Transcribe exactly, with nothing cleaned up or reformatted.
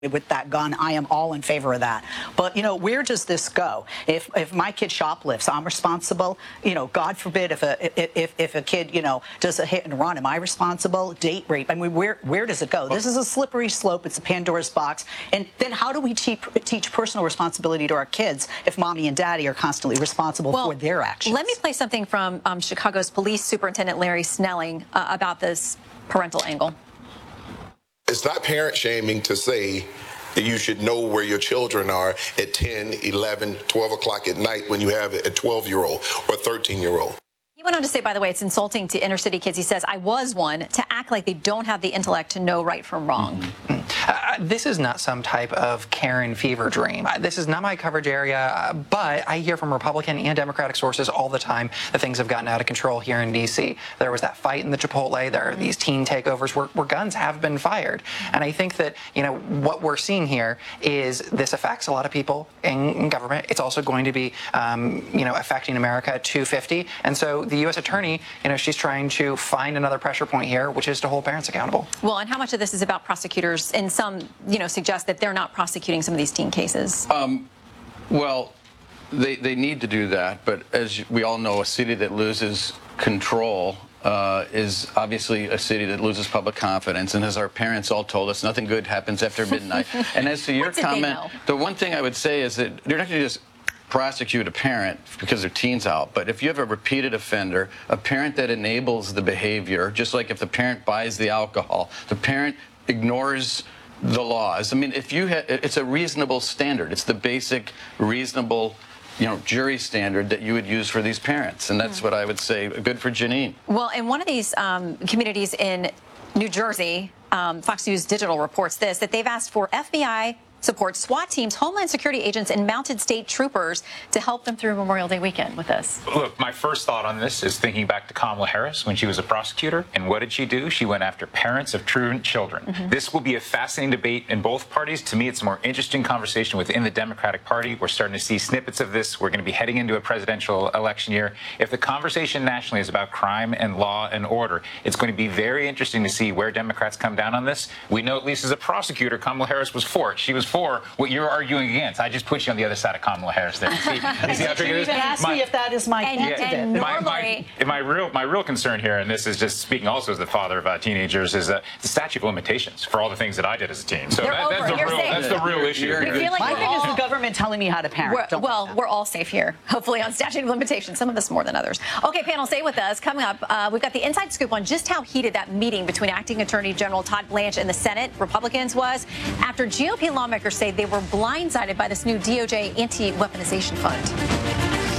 with that gun, I am all in favor of that. But, you know, where does this go? If if my kid shoplifts, I'm responsible. You know, God forbid if a if if a kid, you know, does a hit and run, am I responsible? Date rape. I mean, where where does it go? This is a slippery slope. It's a Pandora's box. And then how do we teach teach personal responsibility to our kids if mommy and daddy are constantly responsible well, for their actions? Let me play something from um, Chicago's Police Superintendent Larry Snelling uh, about this parental angle. It's not parent shaming to say that you should know where your children are at ten, eleven, twelve o'clock at night when you have a twelve-year-old or thirteen-year-old. He went on to say, by the way, it's insulting to inner city kids. He says, I was one, to act like they don't have the intellect to know right from wrong. Mm-hmm. Uh, this is not some type of Karen fever dream. Uh, this is not my coverage area, uh, but I hear from Republican and Democratic sources all the time that things have gotten out of control here in D C. There was that fight in the Chipotle. There are these teen takeovers where, where guns have been fired. And I think that, you know, what we're seeing here is this affects a lot of people in, in government. It's also going to be, um, you know, affecting America at two fifty. And so the U S attorney, you know, she's trying to find another pressure point here, which is to hold parents accountable. Well, and how much of this is about prosecutors? And some, you know, suggest that they're not prosecuting some of these teen cases. Um, well, they, they need to do that. But as we all know, a city that loses control uh, is obviously a city that loses public confidence. And as our parents all told us, nothing good happens after midnight. And as to your comment, the one thing I would say is that you're not going to just prosecute a parent because their teen's out, but if you have a repeated offender, a parent that enables the behavior, just like if the parent buys the alcohol, the parent ignores the laws. I mean, if you ha- it's a reasonable standard. It's the basic reasonable, you know, jury standard that you would use for these parents, and that's mm. what I would say. Good for Janine. Well, in one of these um, communities in New Jersey, um, Fox News Digital reports this, that they've asked for F B I support, SWAT teams, Homeland Security agents, and mounted state troopers to help them through Memorial Day weekend with this. Look, my first thought on this is thinking back to Kamala Harris when she was a prosecutor. And what did she do? She went after parents of truant children. Mm-hmm. This will be a fascinating debate in both parties. To me, it's a more interesting conversation within the Democratic Party. We're starting to see snippets of this. We're going to be heading into a presidential election year. If the conversation nationally is about crime and law and order, it's going to be very interesting to see where Democrats come down on this. We know, at least as a prosecutor, Kamala Harris was for it. She was for what you're arguing against. I just put you on the other side of Kamala Harris there. See, you see how tricky it is? You even asked me if that is my and, candidate. and my, my, my real my real concern here, and this is just speaking also as the father of uh, teenagers, is uh, the statute of limitations for all the things that I did as a teen. So that, that's, the real, that's the real issue. We feel like my thing all, is the government telling me how to parent. We're, well, we're all safe here, hopefully, on statute of limitations, some of us more than others. Okay, panel, stay with us. Coming up, uh, we've got the inside scoop on just how heated that meeting between Acting Attorney General Todd Blanche and the Senate Republicans was after G O P lawmakers say they were blindsided by this new D O J anti-weaponization fund.